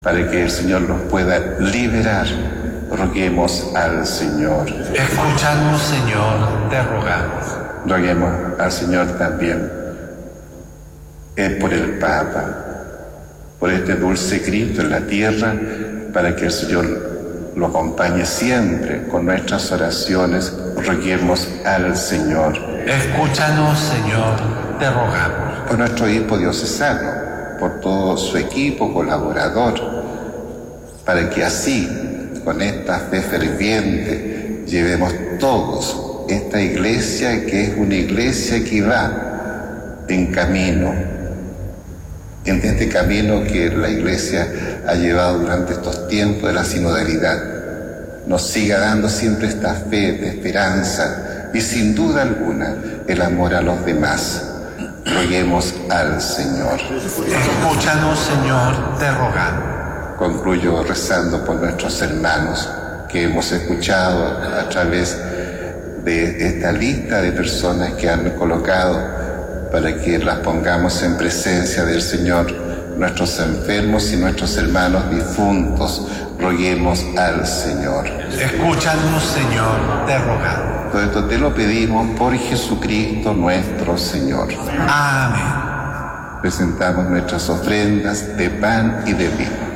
para que el Señor los pueda liberar. Roguemos al Señor. Escúchanos, Señor, te rogamos. Roguemos al Señor también por el Papa, por este dulce Cristo en la tierra, para que el Señor lo acompañe siempre con nuestras oraciones. Roguemos al Señor. Escúchanos, Señor, te rogamos. Por nuestro obispo diocesano, por todo su equipo colaborador, para que así, con esta fe ferviente, llevemos todos esta iglesia, que es una iglesia que va en camino, en este camino que la iglesia ha llevado durante estos tiempos de la sinodalidad. Nos siga dando siempre esta fe de esperanza y, sin duda alguna, el amor a los demás. Roguemos al Señor. Escúchanos, Señor, te rogamos. Concluyo rezando por nuestros hermanos que hemos escuchado a través de esta lista de personas que han colocado, para que las pongamos en presencia del Señor, nuestros enfermos y nuestros hermanos difuntos. Roguemos al Señor. Escúchanos, Señor, te rogamos. Todo esto te lo pedimos por Jesucristo nuestro Señor. Amén. Presentamos nuestras ofrendas de pan y de vino.